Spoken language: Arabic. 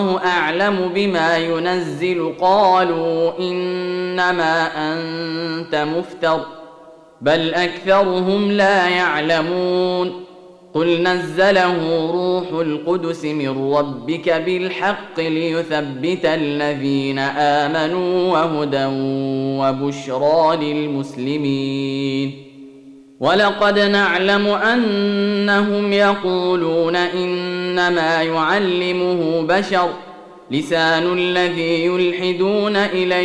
أعلم بما ينزل قالوا إنما أنت مفتر بل أكثرهم لا يعلمون قل نزله روح القدس من ربك بالحق ليثبت الذين آمنوا وهدى وبشرى للمسلمين ولقد نعلم أنهم يقولون إنما يعلمه بشر لسان الذي يلحدون إليه